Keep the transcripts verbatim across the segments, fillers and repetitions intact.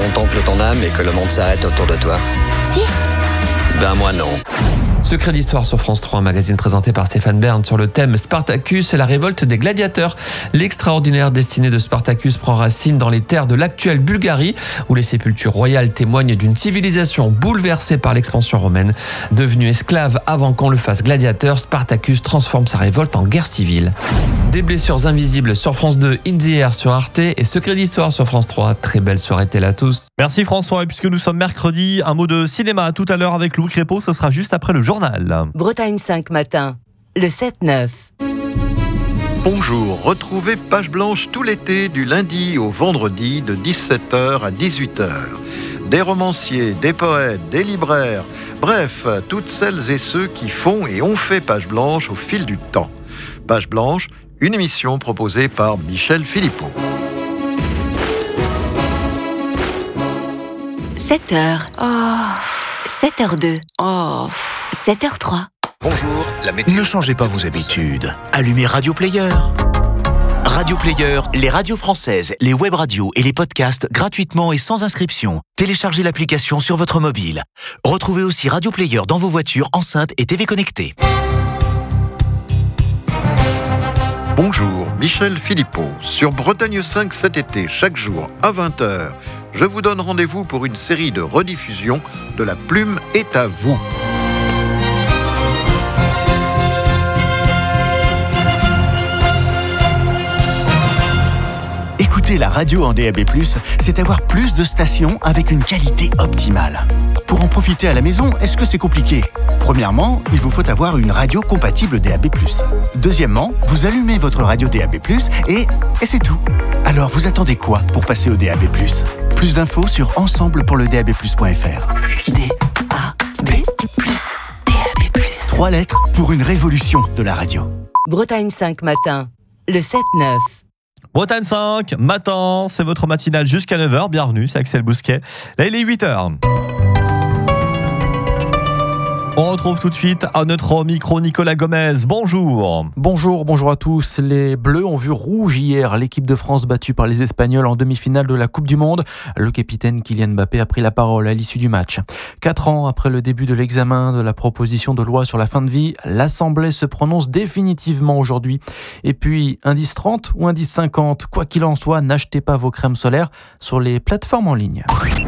contemples ton âme et que le monde s'arrête autour de toi? Si. Ben moi non. Secret d'histoire sur France trois, un magazine présenté par Stéphane Bern sur le thème Spartacus et la révolte des gladiateurs. L'extraordinaire destinée de Spartacus prend racine dans les terres de l'actuelle Bulgarie, où les sépultures royales témoignent d'une civilisation bouleversée par l'expansion romaine. Devenu esclave avant qu'on le fasse gladiateur, Spartacus transforme sa révolte en guerre civile. Des blessures invisibles sur France deux, In the Air sur Arte et Secret d'histoire sur France trois. Très belle soirée telle à tous. Merci François, et puisque nous sommes mercredi, un mot de cinéma tout à l'heure avec Louis Crépeau, ce sera juste après le journal. Bretagne cinq matin, le sept neuf. Bonjour, retrouvez Page Blanche tout l'été du lundi au vendredi de dix-sept heures à dix-huit heures. Des romanciers, des poètes, des libraires, bref, toutes celles et ceux qui font et ont fait Page Blanche au fil du temps. Page Blanche, une émission proposée par Michel Philippot. sept heures. Oh. sept heures deux. Oh. sept heures trois. Bonjour, la météo. Ne changez pas vos habitudes. Allumez Radio Player. Radio Player, les radios françaises, les web radios et les podcasts gratuitement et sans inscription. Téléchargez l'application sur votre mobile. Retrouvez aussi Radio Player dans vos voitures, enceintes et T V connectées. Bonjour, Michel Philippot. Sur Bretagne cinq cet été, chaque jour à vingt heures, je vous donne rendez-vous pour une série de rediffusions de La Plume est à vous. Écouter la radio en D A B plus, c'est avoir plus de stations avec une qualité optimale. Pour en profiter à la maison, est-ce que c'est compliqué ? Premièrement, il vous faut avoir une radio compatible D A B plus. Deuxièmement, vous allumez votre radio D A B plus et, et c'est tout. Alors vous attendez quoi pour passer au D A B plus ? Plus d'infos sur ensemble pour le D A B plus point F R. D A B plus. D A B plus. Trois lettres pour une révolution de la radio. Bretagne cinq matin, le sept neuf. Bretagne cinq, matin, c'est votre matinale jusqu'à neuf heures. Bienvenue, c'est Axel Bousquet. Là, il est huit heures. On retrouve tout de suite à notre micro Nicolas Gomez. Bonjour. Bonjour, bonjour à tous. Les Bleus ont vu rouge hier. L'équipe de France battue par les Espagnols en demi-finale de la Coupe du Monde. Le capitaine Kylian Mbappé a pris la parole à l'issue du match. Quatre ans après le début de l'examen de la proposition de loi sur la fin de vie, l'Assemblée se prononce définitivement aujourd'hui. Et puis, indice trente ou indice cinquante, quoi qu'il en soit, n'achetez pas vos crèmes solaires sur les plateformes en ligne.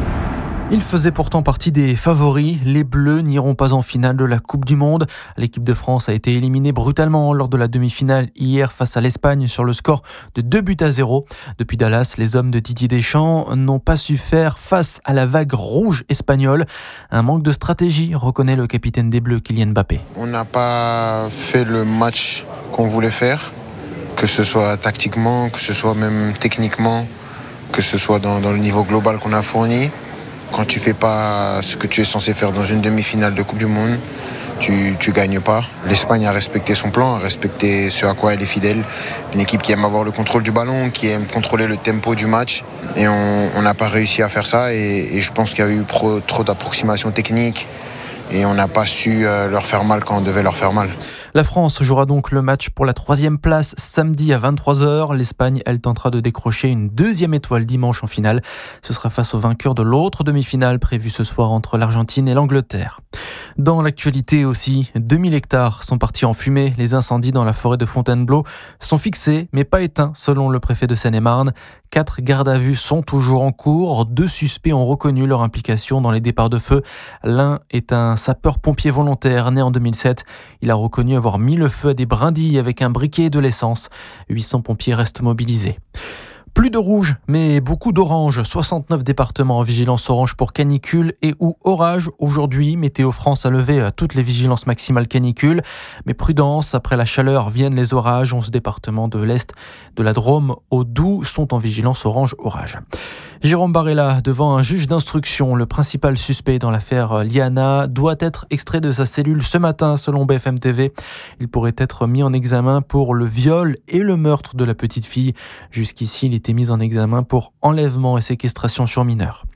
Il faisait pourtant partie des favoris. Les Bleus n'iront pas en finale de la Coupe du Monde. L'équipe de France a été éliminée brutalement lors de la demi-finale hier face à l'Espagne sur le score de deux buts à zéro. Depuis Dallas, les hommes de Didier Deschamps n'ont pas su faire face à la vague rouge espagnole. Un manque de stratégie, reconnaît le capitaine des Bleus, Kylian Mbappé. On n'a pas fait le match qu'on voulait faire, que ce soit tactiquement, que ce soit même techniquement, que ce soit dans, dans le niveau global qu'on a fourni. Quand tu fais pas ce que tu es censé faire dans une demi-finale de Coupe du Monde, tu tu gagnes pas. L'Espagne a respecté son plan, a respecté ce à quoi elle est fidèle. Une équipe qui aime avoir le contrôle du ballon, qui aime contrôler le tempo du match. Et on n'a pas réussi à faire ça. Et, et je pense qu'il y a eu pro, trop d'approximations techniques. Et on n'a pas su euh, leur faire mal quand on devait leur faire mal. La France jouera donc le match pour la troisième place samedi à vingt-trois heures. L'Espagne, elle, tentera de décrocher une deuxième étoile dimanche en finale. Ce sera face au vainqueur de l'autre demi-finale prévue ce soir entre l'Argentine et l'Angleterre. Dans l'actualité aussi, deux mille hectares sont partis en fumée. Les incendies dans la forêt de Fontainebleau sont fixés mais pas éteints selon le préfet de Seine-et-Marne. Quatre gardes à vue sont toujours en cours. Deux suspects ont reconnu leur implication dans les départs de feu. L'un est un sapeur-pompier volontaire né en deux mille sept. Il a reconnu avoir mis le feu à des brindilles avec un briquet et de l'essence. huit cents pompiers restent mobilisés. Plus de rouge, mais beaucoup d'orange. soixante-neuf départements en vigilance orange pour canicule et ou orage. Aujourd'hui, Météo France a levé toutes les vigilances maximales canicule. Mais prudence, après la chaleur viennent les orages. onze départements de l'Est, de la Drôme au Doubs sont en vigilance orange-orage. Jérôme Barella, devant un juge d'instruction, le principal suspect dans l'affaire Liana doit être extrait de sa cellule ce matin, selon B F M T V. Il pourrait être mis en examen pour le viol et le meurtre de la petite fille. Jusqu'ici, il était mis en examen pour enlèvement et séquestration sur mineur.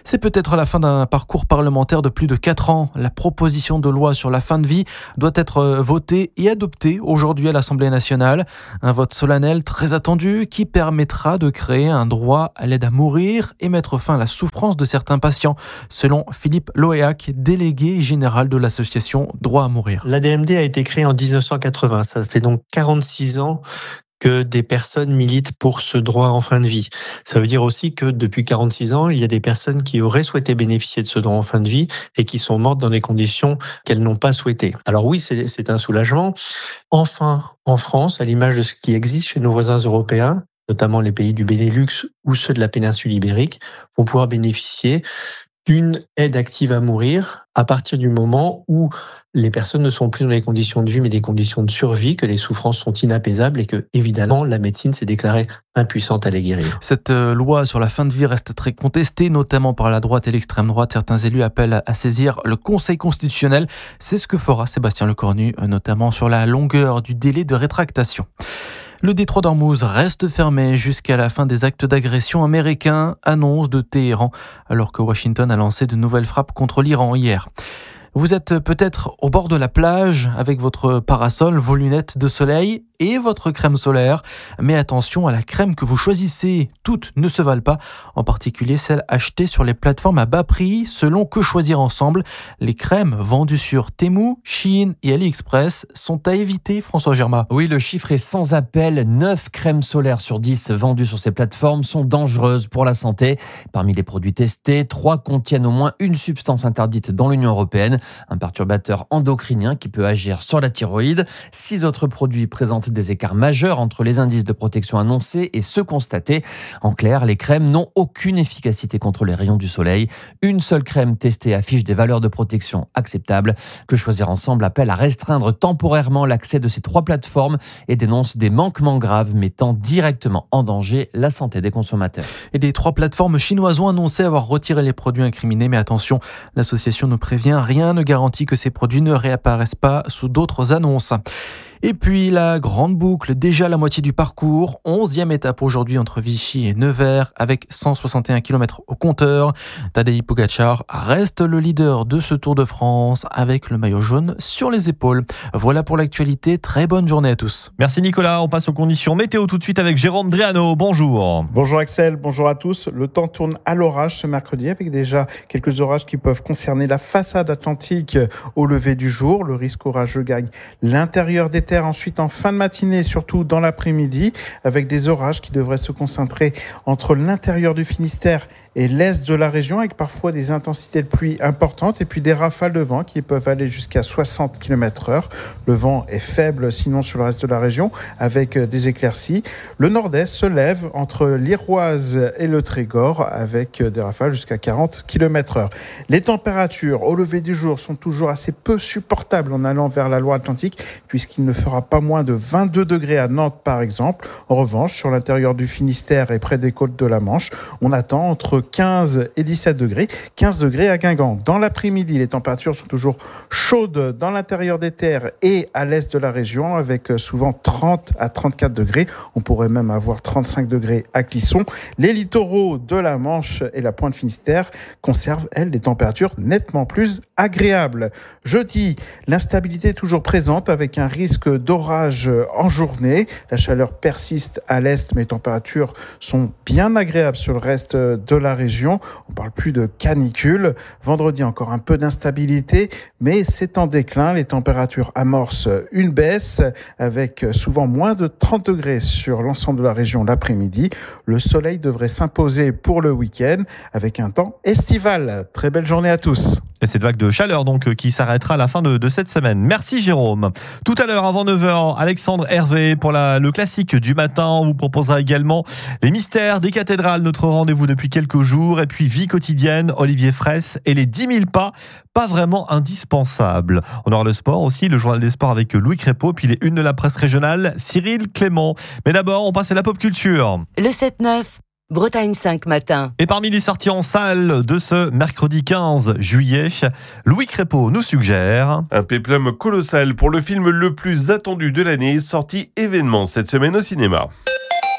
C'est peut-être la fin d'un parcours parlementaire de plus de quatre ans. La proposition de loi sur la fin de vie doit être votée et adoptée aujourd'hui à l'Assemblée nationale. Un vote solennel très attendu qui permettra de créer un droit à l'aide à mourir et mettre fin à la souffrance de certains patients, selon Philippe Loéac, délégué général de l'association Droit à mourir. L'A D M D a été créée en dix-neuf cent quatre-vingts. Ça fait donc quarante-six ans que des personnes militent pour ce droit en fin de vie. Ça veut dire aussi que depuis quarante-six ans, il y a des personnes qui auraient souhaité bénéficier de ce droit en fin de vie et qui sont mortes dans des conditions qu'elles n'ont pas souhaitées. Alors oui, c'est, c'est un soulagement. Enfin, en France, à l'image de ce qui existe chez nos voisins européens, notamment les pays du Benelux ou ceux de la péninsule ibérique, vont pouvoir bénéficier d'une aide active à mourir à partir du moment où les personnes ne sont plus dans les conditions de vie mais des conditions de survie, que les souffrances sont inapaisables et que, évidemment, la médecine s'est déclarée impuissante à les guérir. Cette loi sur la fin de vie reste très contestée, notamment par la droite et l'extrême droite. Certains élus appellent à saisir le Conseil constitutionnel. C'est ce que fera Sébastien Lecornu, notamment sur la longueur du délai de rétractation. Le détroit d'Ormuz reste fermé jusqu'à la fin des actes d'agression américains, annonce de Téhéran, alors que Washington a lancé de nouvelles frappes contre l'Iran hier. Vous êtes peut-être au bord de la plage avec votre parasol, vos lunettes de soleil et votre crème solaire. Mais attention à la crème que vous choisissez. Toutes ne se valent pas, en particulier celles achetées sur les plateformes à bas prix selon Que Choisir Ensemble. Les crèmes vendues sur Temu, Shein et AliExpress sont à éviter, François Germain. Oui, le chiffre est sans appel. neuf crèmes solaires sur dix vendues sur ces plateformes sont dangereuses pour la santé. Parmi les produits testés, trois contiennent au moins une substance interdite dans l'Union européenne, un perturbateur endocrinien qui peut agir sur la thyroïde. Six autres produits présentent des écarts majeurs entre les indices de protection annoncés et ceux constatés. En clair, les crèmes n'ont aucune efficacité contre les rayons du soleil. Une seule crème testée affiche des valeurs de protection acceptables. Que Choisir Ensemble appelle à restreindre temporairement l'accès de ces trois plateformes et dénonce des manquements graves mettant directement en danger la santé des consommateurs. Et les trois plateformes chinoises ont annoncé avoir retiré les produits incriminés. Mais attention, l'association nous prévient, rien ne garantit que ces produits ne réapparaissent pas sous d'autres annonces. Et puis la grande boucle, déjà la moitié du parcours, onzième étape aujourd'hui entre Vichy et Nevers avec cent soixante et un kilomètres au compteur. Tadej Pogačar reste le leader de ce Tour de France avec le maillot jaune sur les épaules. Voilà pour l'actualité, très bonne journée à tous. Merci Nicolas, on passe aux conditions météo tout de suite avec Jérôme Driano, bonjour. Bonjour Axel, bonjour à tous. Le temps tourne à l'orage ce mercredi avec déjà quelques orages qui peuvent concerner la façade atlantique au lever du jour. Le risque orageux gagne l'intérieur des terres ensuite en fin de matinée, surtout dans l'après-midi, avec des orages qui devraient se concentrer entre l'intérieur du Finistère et l'est de la région, avec parfois des intensités de pluie importantes et puis des rafales de vent qui peuvent aller jusqu'à soixante kilomètres heure. Le vent est faible sinon sur le reste de la région avec des éclaircies. Le nord-est se lève entre l'Iroise et le Trégor avec des rafales jusqu'à quarante kilomètres heure. Les températures au lever du jour sont toujours assez peu supportables en allant vers la Loire-Atlantique puisqu'il ne fera pas moins de vingt-deux degrés à Nantes par exemple. En revanche, sur l'intérieur du Finistère et près des côtes de la Manche, on attend entre quinze et dix-sept degrés, quinze degrés à Guingamp. Dans l'après-midi, les températures sont toujours chaudes dans l'intérieur des terres et à l'est de la région, avec souvent trente à trente-quatre degrés. On pourrait même avoir trente-cinq degrés à Clisson. Les littoraux de la Manche et la pointe Finistère conservent, elles, des températures nettement plus agréables. Jeudi, l'instabilité est toujours présente avec un risque d'orage en journée. La chaleur persiste à l'est, mais les températures sont bien agréables sur le reste de la région. On parle plus de canicule. Vendredi, encore un peu d'instabilité, mais c'est en déclin. Les températures amorcent une baisse avec souvent moins de trente degrés sur l'ensemble de la région l'après-midi. Le soleil devrait s'imposer pour le week-end avec un temps estival. Très belle journée à tous. Et cette vague de chaleur donc qui s'arrêtera à la fin de, de cette semaine. Merci Jérôme. Tout à l'heure avant neuf heures, Alexandre Hervé pour la, le classique du matin. On vous proposera également les mystères des cathédrales, notre rendez-vous depuis quelques jours. Et puis vie quotidienne, Olivier Fraisse et les dix mille pas, pas vraiment indispensables. On aura le sport aussi, le journal des sports avec Louis Crépeau. Puis les unes de la presse régionale, Cyril Clément. Mais d'abord, on passe à la pop culture. Le sept neuf. Bretagne cinq matin. Et parmi les sorties en salle de ce mercredi quinze juillet, Louis Crépeau nous suggère un péplum colossal pour le film le plus attendu de l'année, sorti événement cette semaine au cinéma.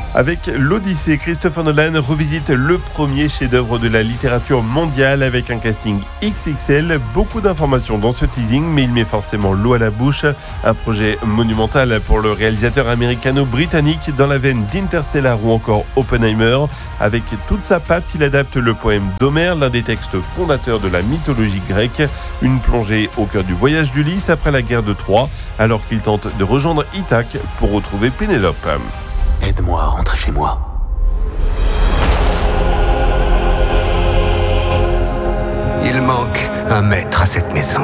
Avec l'Odyssée, Christopher Nolan revisite le premier chef-d'œuvre de la littérature mondiale avec un casting X X L. Beaucoup d'informations dans ce teasing, mais il met forcément l'eau à la bouche. Un projet monumental pour le réalisateur américano-britannique dans la veine d'Interstellar ou encore Oppenheimer. Avec toute sa patte, il adapte le poème d'Homère, l'un des textes fondateurs de la mythologie grecque. Une plongée au cœur du voyage d'Ulysse après la guerre de Troie, alors qu'il tente de rejoindre Ithaque pour retrouver Pénélope. Aide-moi à rentrer chez moi. Il manque un maître à cette maison.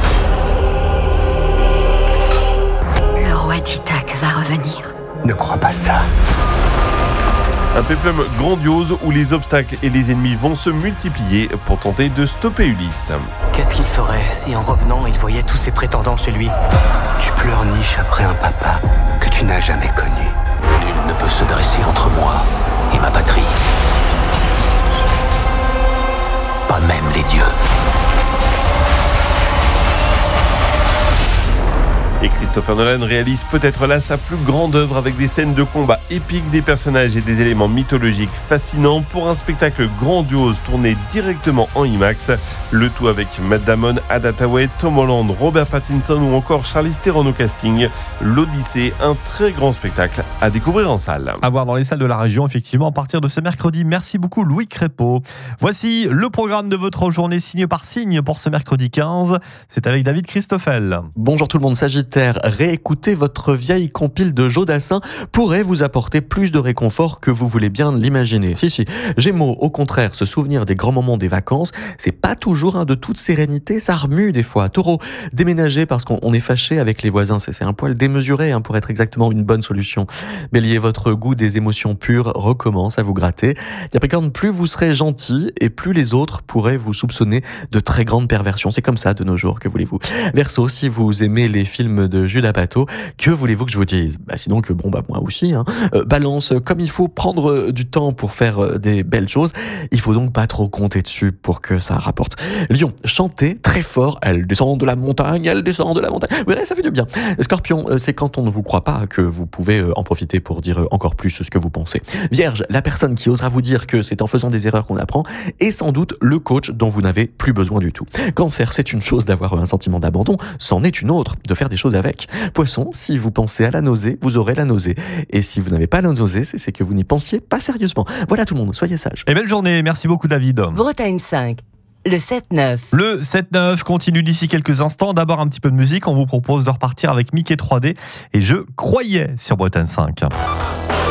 Le roi d'Ithaque va revenir. Ne crois pas ça. Un péplum grandiose où les obstacles et les ennemis vont se multiplier pour tenter de stopper Ulysse. Qu'est-ce qu'il ferait si en revenant il voyait tous ses prétendants chez lui? Tu pleurniches après un papa que tu n'as jamais connu. Nul ne peut se dresser entre moi et ma patrie. Pas même les dieux. Et Christopher Nolan réalise peut-être là sa plus grande œuvre avec des scènes de combat épiques, des personnages et des éléments mythologiques fascinants pour un spectacle grandiose tourné directement en IMAX. Le tout avec Matt Damon, Ada Hathaway, Tom Holland, Robert Pattinson ou encore Charlize Theron au casting. L'Odyssée, un très grand spectacle à découvrir en salle. À voir dans les salles de la région, effectivement, à partir de ce mercredi. Merci beaucoup Louis Crépeau. Voici le programme de votre journée signe par signe pour ce mercredi quinze. C'est avec David Christoffel. Bonjour tout le monde, Sagittaire. Réécouter votre vieille compile de Joe Dassin pourrait vous apporter plus de réconfort que vous voulez bien l'imaginer. Si, si. Gémeaux, au contraire, se souvenir des grands moments des vacances, c'est pas toujours hein, de toute sérénité, ça remue des fois. Taureau, déménager parce qu'on est fâché avec les voisins, c'est, c'est un poil démesuré hein, pour être exactement une bonne solution. Bélier, votre goût des émotions pures recommence à vous gratter. Capricorne, plus vous serez gentil et plus les autres pourraient vous soupçonner de très grandes perversions. C'est comme ça de nos jours, que voulez-vous. Verseau, si vous aimez les films de Jules Apatow, que voulez-vous que je vous dise? Bah sinon que bon bah moi aussi. Hein. Euh, balance, comme il faut prendre du temps pour faire des belles choses, il faut donc pas trop compter dessus pour que ça rapporte. Lion, chantez très fort, elle descend de la montagne, elle descend de la montagne. Ouais, ça fait du bien. Scorpion, c'est quand on ne vous croit pas que vous pouvez en profiter pour dire encore plus ce que vous pensez. Vierge, la personne qui osera vous dire que c'est en faisant des erreurs qu'on apprend est sans doute le coach dont vous n'avez plus besoin du tout. Cancer, c'est une chose d'avoir un sentiment d'abandon, c'en est une autre de faire des choses avec. Poisson, si vous pensez à la nausée, vous aurez la nausée. Et si vous n'avez pas la nausée, c'est que vous n'y pensiez pas sérieusement. Voilà tout le monde, soyez sages. Et belle journée, merci beaucoup David. Bretagne cinq, le sept neuf. Le sept neuf continue d'ici quelques instants. D'abord un petit peu de musique, on vous propose de repartir avec Mickey trois D et Je croyais sur Bretagne cinq.